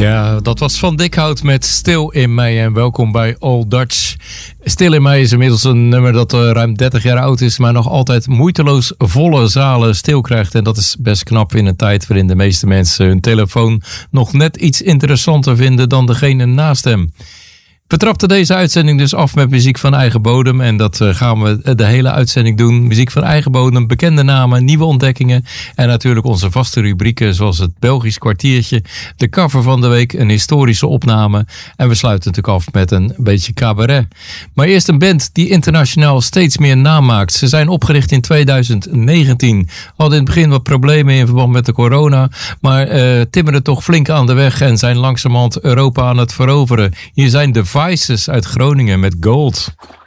Ja, dat was Van Dikhout met Stil in Mij en welkom bij All Dutch. Stil in Mij is inmiddels een nummer dat ruim 30 jaar oud is, maar nog altijd moeiteloos volle zalen stil krijgt. En dat is best knap in een tijd waarin de meeste mensen hun telefoon nog net iets interessanter vinden dan degene naast hem. We trapten deze uitzending dus af met muziek van eigen bodem. En dat gaan we de hele uitzending doen. Muziek van eigen bodem, bekende namen, nieuwe ontdekkingen. En natuurlijk onze vaste rubrieken zoals het Belgisch kwartiertje. De cover van de week, een historische opname. En we sluiten natuurlijk af met een beetje cabaret. Maar eerst een band die internationaal steeds meer naam maakt. Ze zijn opgericht in 2019. Hadden in het begin wat problemen in verband met de corona. Maar timmeren toch flink aan de weg. En zijn langzamerhand Europa aan het veroveren. Hier zijn de Vices uit Groningen met Gold.